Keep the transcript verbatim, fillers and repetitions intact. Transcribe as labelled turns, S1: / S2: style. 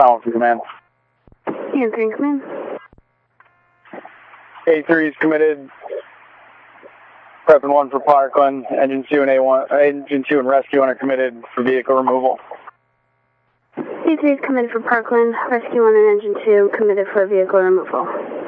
S1: Colin from command.
S2: Ian three command.
S1: A three is committed. Prepping one for Parkland. Engine two and A one, Engine two and Rescue one are committed for vehicle removal.
S2: A three is committed for Parkland. Rescue one and Engine two committed for vehicle removal.